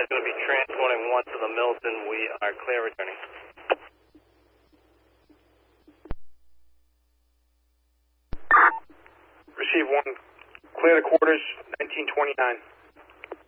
is going to be transporting one to the Milton. We are clear returning. Receive one. Clear the quarters, 1929.